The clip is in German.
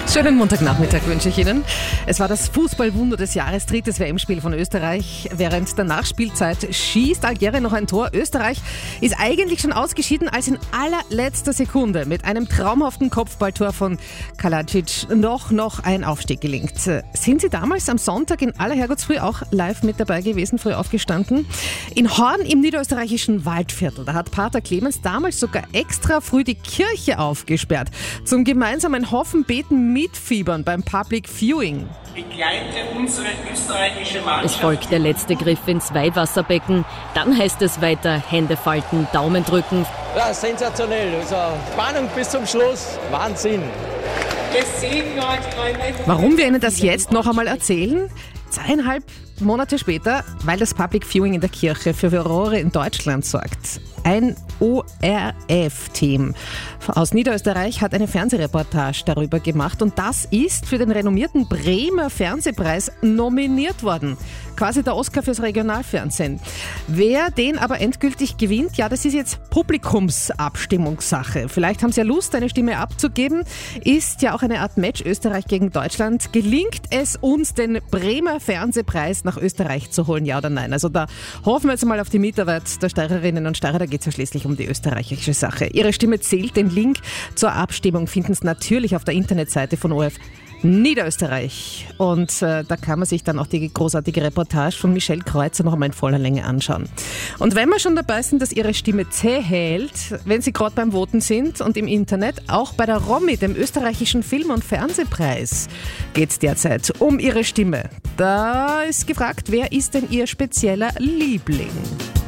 Schönen Montagnachmittag wünsche ich Ihnen. Es war das Fußballwunder des Jahres, drittes WM-Spiel von Österreich. Während der Nachspielzeit schießt Algerien noch ein Tor. Österreich ist eigentlich schon ausgeschieden, als in allerletzter Sekunde mit einem traumhaften Kopfballtor von Kalajic noch ein Aufstieg gelingt. Sind Sie damals am Sonntag in aller Herrgottsfrüh auch live mit dabei gewesen, früh aufgestanden? In Horn im niederösterreichischen Waldviertel, da hat Pater Clemens damals sogar extra früh die Kirche aufgesperrt zum gemeinsamen Hoffen, Beten, Mitfiebern beim Public Viewing. Begleite unsere österreichische Mannschaft. Es folgt der letzte Griff ins Weihwasserbecken. Dann heißt es weiter Hände falten, Daumen drücken. Ja, sensationell. Also Spannung bis zum Schluss. Wahnsinn. Gesegnet euch, Freunde. Warum wir Ihnen das jetzt noch einmal erzählen? 2,5 Monate später, weil das Public Viewing in der Kirche für Furore in Deutschland sorgt. Ein ORF-Team aus Niederösterreich hat eine Fernsehreportage darüber gemacht und das ist für den renommierten Bremer Fernsehpreis nominiert worden. Quasi der Oscar fürs Regionalfernsehen. Wer den aber endgültig gewinnt, ja, das ist jetzt Publikumsabstimmungssache. Vielleicht haben Sie ja Lust, eine Stimme abzugeben. Ist ja auch eine Art Match Österreich gegen Deutschland. Gelingt es uns, den Bremer Fernsehpreis nach Österreich zu holen, ja oder nein? Also da hoffen wir jetzt mal auf die Mitarbeit der Steirerinnen und Steirer. Da geht es ja schließlich um die österreichische Sache. Ihre Stimme zählt. Den Link zur Abstimmung finden Sie natürlich auf der Internetseite von ORF Niederösterreich. Und da kann man sich dann auch die großartige Reportage von Michelle Kreuzer noch einmal in voller Länge anschauen. Und wenn wir schon dabei sind, dass Ihre Stimme zählt, wenn Sie gerade beim Voten sind und im Internet, auch bei der Romy, dem österreichischen Film- und Fernsehpreis, geht es derzeit um Ihre Stimme. Da ist gefragt, wer ist denn Ihr spezieller Liebling?